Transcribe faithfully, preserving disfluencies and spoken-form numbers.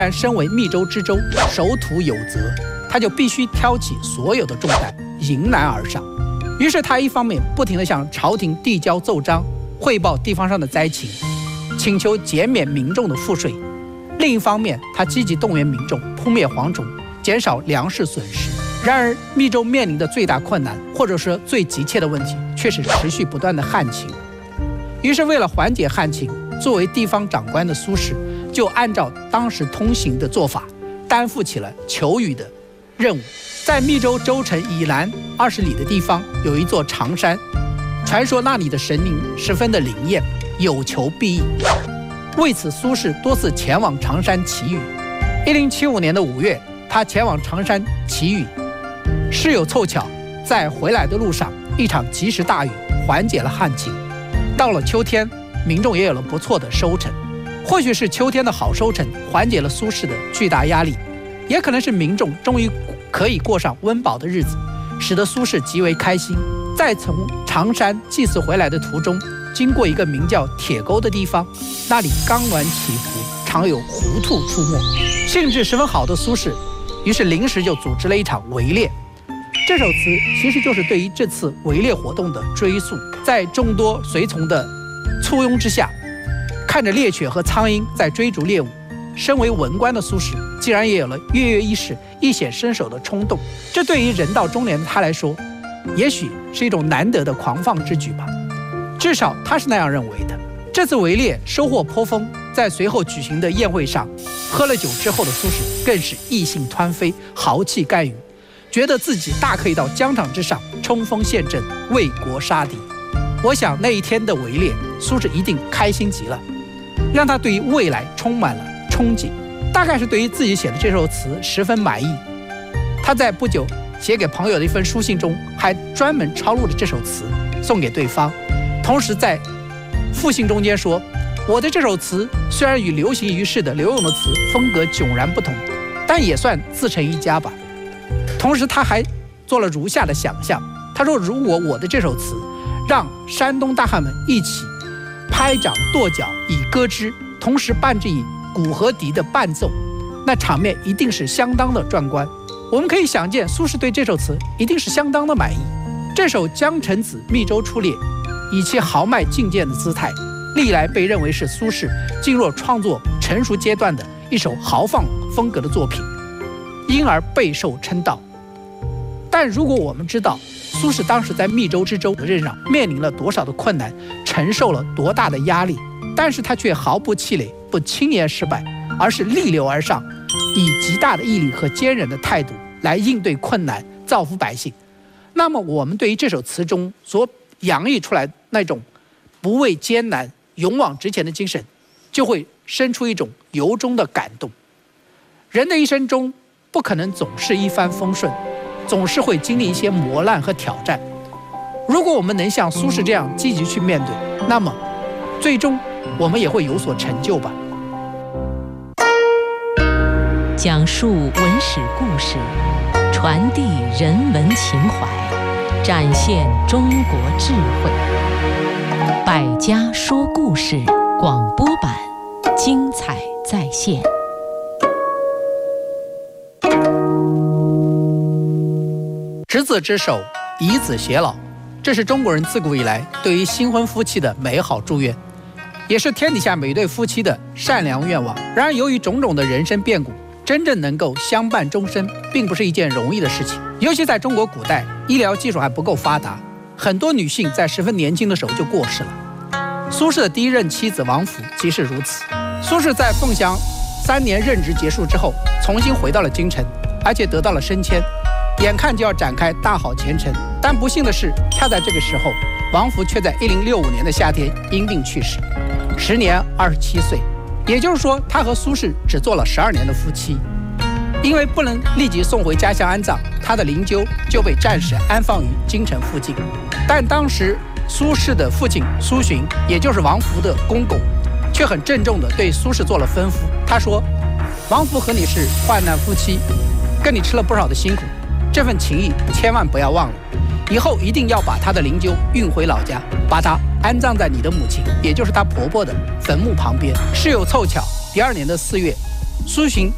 然身为密州知州，守土有责，他就必须挑起所有的重担，迎难而上。于是他一方面不停地向朝廷递交奏章，汇报地方上的灾情，请求减免民众的赋税；另一方面，他积极动员民众扑灭蝗虫，减少粮食损失。然而，密州面临的最大困难，或者说最急切的问题，却是持续不断的旱情。于是，为了缓解旱情，作为地方长官的苏轼就按照当时通行的做法，担负起了求雨的任务。在密州州城以南二十里的地方，有一座长山，传说那里的神灵十分的灵验，有求必应。为此，苏轼多次前往长山祈雨。一零七五年的五月，他前往长山祈雨，事有凑巧，在回来的路上，一场及时大雨缓解了旱情。到了秋天，民众也有了不错的收成。或许是秋天的好收成缓解了苏轼的巨大压力，也可能是民众终于可以过上温饱的日子，使得苏轼极为开心。在从长山祭祀回来的途中，经过一个名叫铁沟的地方，那里冈峦起伏，常有狐兔出没。兴致十分好的苏轼，于是临时就组织了一场围猎。这首词其实就是对于这次围猎活动的追溯。在众多随从的簇拥之下，看着猎犬和苍鹰在追逐猎物，身为文官的苏轼竟然也有了跃跃欲试、一显身手的冲动。这对于人到中年的他来说，也许是一种难得的狂放之举吧，至少他是那样认为的。这次围猎收获颇丰，在随后举行的宴会上，喝了酒之后的苏轼更是意兴湍飞，豪气干云，觉得自己大可以到疆场之上冲锋陷阵，为国杀敌。我想那一天的围猎，苏轼一定开心极了，让他对于未来充满了憧憬，大概是对于自己写的这首词十分满意。他在不久写给朋友的一封书信中，还专门抄录了这首词送给对方，同时在复信中间说，我的这首词虽然与流行于世的刘永的词风格迥然不同，但也算自成一家吧。同时他还做了如下的想象，他说，如果我的这首词让山东大汉们一起拍掌跺脚以歌之，同时伴之以鼓和笛的伴奏，那场面一定是相当的壮观。我们可以想见，苏轼对这首词一定是相当的满意。这首《江城子·密州出猎》以其豪迈进谏的姿态，历来被认为是苏轼进入创作成熟阶段的一首豪放风格的作品，因而备受称道。但如果我们知道苏轼当时在密州知州的任上面临了多少的困难，承受了多大的压力，但是他却毫不气馁，不轻言失败，而是逆流而上，以极大的毅力和坚韧的态度来应对困难，造福百姓。那么我们对于这首词中所洋溢出来那种不畏艰难、勇往直前的精神，就会生出一种由衷的感动。人的一生中不可能总是一帆风顺，总是会经历一些磨难和挑战。如果我们能像苏轼这样积极去面对，那么最终我们也会有所成就吧。 讲述文史故事，传递人文情怀，展现中国智慧。百家说故事广播版，精彩再现。 执子之手，以子偕老，这是中国人自古以来对于新婚夫妻的美好祝愿，也是天底下每对夫妻的善良愿望。然而由于种种的人生变故，真正能够相伴终身并不是一件容易的事情。尤其在中国古代，医疗技术还不够发达，很多女性在十分年轻的时候就过世了。苏轼的第一任妻子王弗即是如此。苏轼在凤翔三年任职结束之后，重新回到了京城，而且得到了升迁，眼看就要展开大好前程。但不幸的是，恰在这个时候，王弗却在一零六五年的夏天因病去世，时年二十七岁。也就是说，他和苏轼只做了十二年的夫妻。因为不能立即送回家乡安葬，他的灵柩就被暂时安放于京城附近。但当时苏轼的父亲苏洵，也就是王弗的公公，却很郑重地对苏轼做了吩咐。他说，王弗和你是患难夫妻，跟你吃了不少的辛苦，这份情谊千万不要忘了，以后一定要把他的灵柩运回老家，把他安葬在你的母亲，也就是他婆婆的坟墓旁边。事有凑巧，第二年的四月，苏洵